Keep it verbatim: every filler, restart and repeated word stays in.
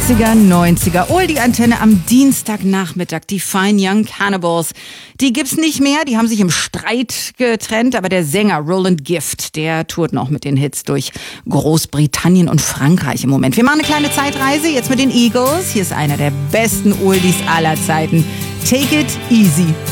achtziger, neunziger. Oldie-Antenne am Dienstagnachmittag. Die Fine Young Cannibals. Die gibt's nicht mehr, die haben sich im Streit getrennt, aber der Sänger Roland Gift, der tourt noch mit den Hits durch Großbritannien und Frankreich im Moment. Wir machen eine kleine Zeitreise jetzt mit den Eagles. Hier ist einer der besten Oldies aller Zeiten. Take it easy.